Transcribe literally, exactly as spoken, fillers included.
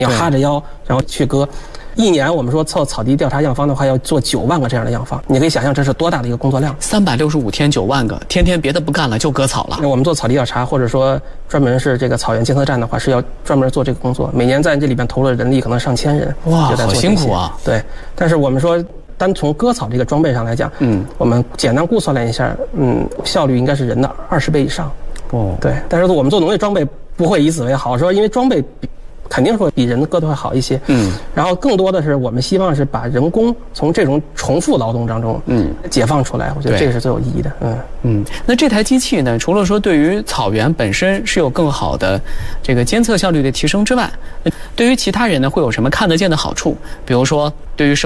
要哈着腰然后去割。一年我们说做草地调查样方的话，要做九万个这样的样方，你可以想象这是多大的一个工作量。 三百六十五天九万个，天天别的不干了就割草了。 那我们做草地调查，或者说专门是这个草原监测站的话，是要专门做这个工作，每年在这里边投入的人力可能上千人。 哇，好辛苦啊！ 对，但是我们说，单从割草这个装备上来讲，嗯，我们简单估算了一下，嗯，效率应该是人的二十倍以上。哦，对，但是我们做农业装备不会以此为豪，说因为装备比。肯定说比人割的会好一些，嗯，然后更多的是我们希望是把人工从这种重复劳动当中，嗯，解放出来，我觉得这个是最有意义的，嗯嗯。那这台机器呢，除了说对于草原本身是有更好的这个监测效率的提升之外，对于其他人呢会有什么看得见的好处？比如说对于生